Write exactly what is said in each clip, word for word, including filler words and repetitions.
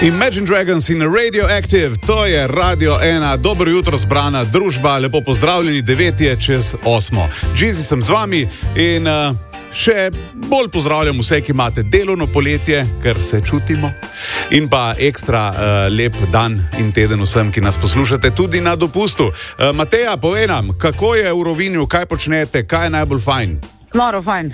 Imagine Dragons in Radioactive, to je Radio ena, dobro jutro zbrana družba, lepo pozdravljeni, devet je čez osmo. Džizi sem z vami in uh, še bolj pozdravljam vse, ki imate delovno poletje, ker se čutimo, in pa ekstra uh, lep dan in teden vsem, ki nas poslušate tudi na dopustu. Uh, Mateja, povej nam, kako je v Rovinju, kaj počnete, kaj je najbolj fajn? Noro fajn.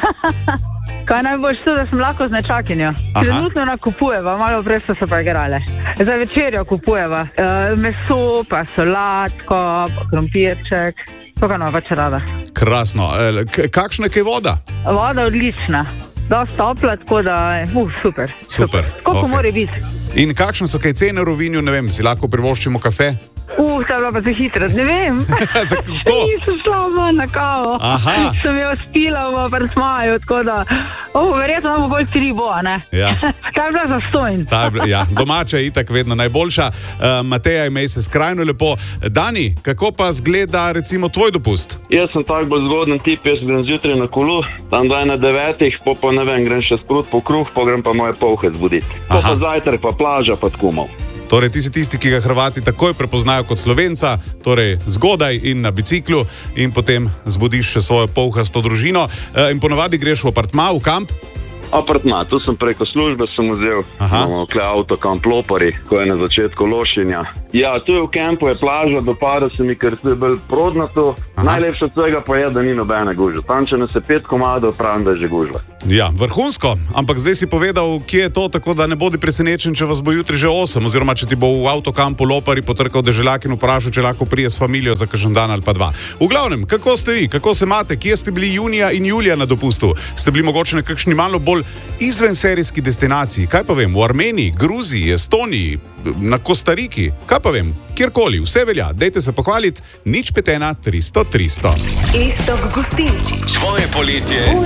Kaj najbolj što, da sem lahko z nečakinjo. Trenutno nakupujeva, malo prej so se pa igrale. Za večerjo kupujeva e, meso, pa solatko, pa krompirček. To ga nova čarada. Krasno. E, k- kakšna je voda? Voda odlična. Dosta topla, tako da je uh, super. Super. Koliko Okay. mora biti? In kakšne so kaj cene v Rovinju, ne vem, si lahko privoščimo kafe? Uh, ta je bila pa za hitro, ne vem. Kako? Nisem šla ven na kavo. Aha. Sem jo spila v apartmaju, tako da, oh, verjetno imamo bolj tri bo, ne? Ja. Ta je bila zastojn. Ta je bila, ja, domača je itak vedno najboljša. Uh, Mateja, imej se skrajno lepo. Dani, kako pa zgleda recimo tvoj dopust? Jaz sem tak bolj zgoden tip, jaz grem zjutraj na kolu, tam daj na devetih, po pa ne vem, grem še sprut po kruh, pa grem pa moje polhe zbuditi. Po pa zajtrk, pa plaža, pa tkumov. Torej, ti si tisti, ki ga Hrvati takoj prepoznajo kot Slovenca, torej zgodaj in na biciklu in potem zbudiš še svojo polhasto družino. E, in ponavadi greš v apartma, v kamp? Apartma, tu sem preko službe sem vzel, imamo kle avto kamp Lopari, ko je na začetku Lošinja. Ja, tu je v kampu, je plaža, dopada se mi, ker tu je bolj prodnato. Najlepše od vsega pa je, da ni nobene gužve. Tam, če nas je pet komadov, pravim, da je že gužva. Ja, vrhunsko, ampak zdaj si povedal, kje je to, tako da ne bodi presenečen, če vas bo jutri že osem, oziroma če ti bo v avtokampu Lopari potrkal deželjak in vprašal, če lahko prije s familijo za kakšen dan ali pa dva. V glavnem, kako ste vi, kako se imate, kje ste bili junija in julija na dopustu? Ste bili mogoče na kakšni malo bolj izvenserijski destinaciji, kaj pa vem, v Armeniji, Gruziji, Estoniji, na Kostariki, kaj pa vem, kjerkoli, vse velja, dejte se pohvaliti, nič pet ena tristo tristo. Iztok Gustinčič. Tvoje poletje.